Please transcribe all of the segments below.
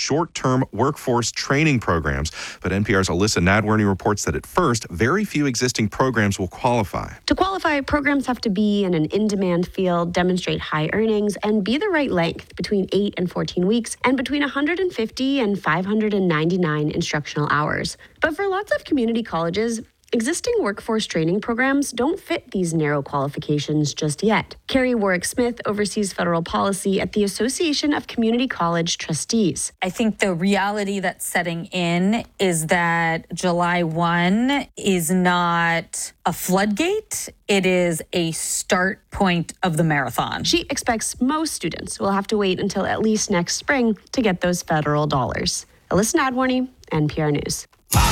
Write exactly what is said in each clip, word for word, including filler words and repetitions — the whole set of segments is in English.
short-term workforce training programs. But N P R's Alyssa Nadworny reports that at first, very few existing programs will qualify. To qualify, programs have to be in an in-demand field, demonstrate high earnings, and be the right length, between eight and fourteen weeks, and between one hundred fifty and five hundred ninety-nine instructional hours. But for lots of community colleges, existing workforce training programs don't fit these narrow qualifications just yet. Carrie Warwick-Smith oversees federal policy at the Association of Community College Trustees. I think the reality that's setting in is that July first is not a floodgate. It is a start point of the marathon. She expects most students will have to wait until at least next spring to get those federal dollars. Alyssa Nadworny, N P R News.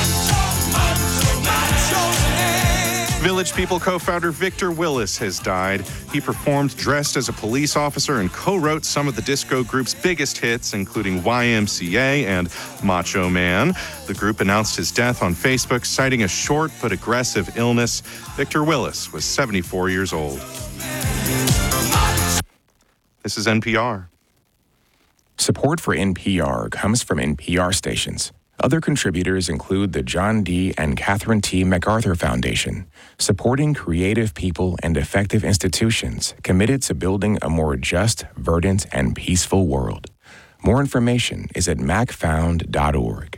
Village People co-founder Victor Willis has died. He performed dressed as a police officer and co-wrote some of the disco group's biggest hits, including Y M C A and Macho Man. The group announced his death on Facebook, citing a short but aggressive illness. Victor Willis was seventy-four years old. This is N P R. Support for N P R comes from N P R stations. Other contributors include the John D. and Catherine T. MacArthur Foundation, supporting creative people and effective institutions committed to building a more just, verdant, and peaceful world. More information is at mac found dot org.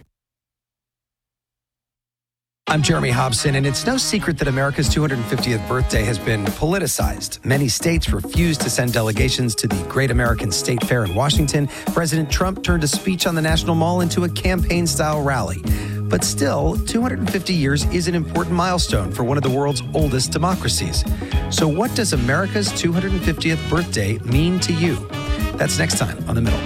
I'm Jeremy Hobson, and it's no secret that America's two hundred fiftieth birthday has been politicized. Many states refused to send delegations to the Great American State Fair in Washington. President Trump turned a speech on the National Mall into a campaign-style rally. But still, two hundred fifty years is an important milestone for one of the world's oldest democracies. So what does America's two hundred fiftieth birthday mean to you? That's next time on The Middle.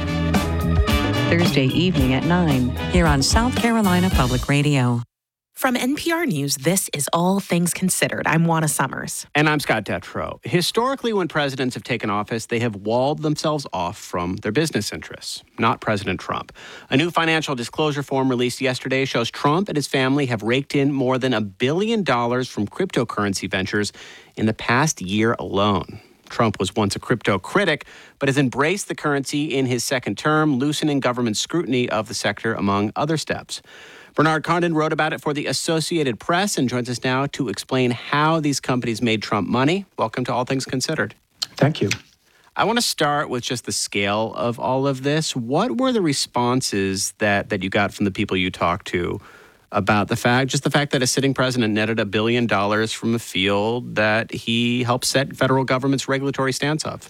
Thursday evening at nine, here on South Carolina Public Radio. From N P R News, this is All Things Considered. I'm Juana Summers. And I'm Scott Detrow. Historically, when presidents have taken office, they have walled themselves off from their business interests, not President Trump. A new financial disclosure form released yesterday shows Trump and his family have raked in more than a billion dollars from cryptocurrency ventures in the past year alone. Trump was once a crypto critic, but has embraced the currency in his second term, loosening government scrutiny of the sector, among other steps. Bernard Condon wrote about it for the Associated Press and joins us now to explain how these companies made Trump money. Welcome to All Things Considered. Thank you. I want to start with just the scale of all of this. What were the responses that, that you got from the people you talked to about the fact, just the fact that a sitting president netted a billion dollars from a field that he helped set federal government's regulatory stance of?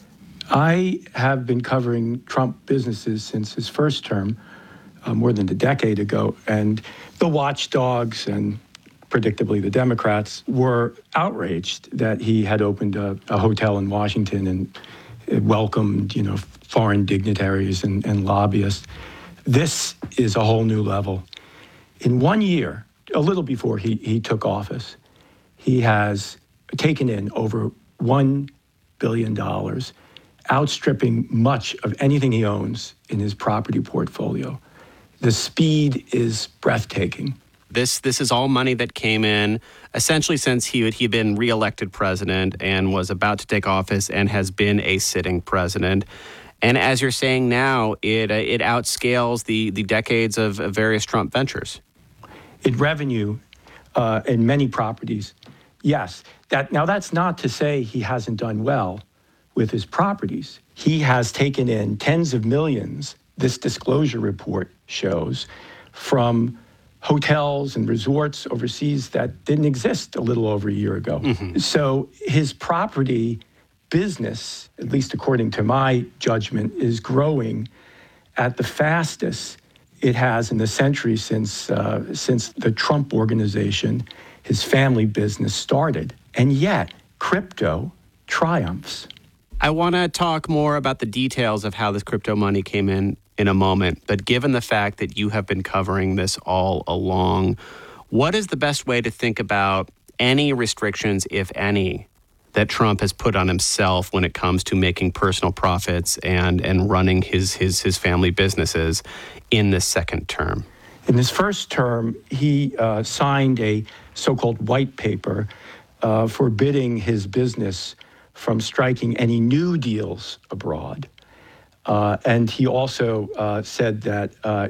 I have been covering Trump businesses since his first term, uh, more than a decade ago, and the watchdogs and predictably the Democrats were outraged that he had opened a, a hotel in Washington and welcomed, you know, foreign dignitaries and, and lobbyists. This is a whole new level. In one year, a little before he, he took office, he has taken in over one billion dollars, outstripping much of anything he owns in his property portfolio. The speed is breathtaking. This this is all money that came in essentially since he had, he had been reelected president and was about to take office and has been a sitting president. And as you're saying now, it uh, it outscales the, the decades of, of various Trump ventures. In revenue, uh, in many properties, yes. That now that's not to say he hasn't done well with his properties. He has taken in tens of millions, this disclosure report shows, from hotels and resorts overseas that didn't exist a little over a year ago. Mm-hmm. So his property business, at least according to my judgment, is growing at the fastest it has in the century since uh, since the Trump Organization, his family business, started. And yet, crypto triumphs. I want to talk more about the details of how this crypto money came in in a moment. But given the fact that you have been covering this all along, what is the best way to think about any restrictions, if any, that Trump has put on himself when it comes to making personal profits and, and running his, his, his family businesses in this second term? In his first term, he uh, signed a so-called white paper uh, forbidding his business from striking any new deals abroad. Uh, and he also uh, said that uh,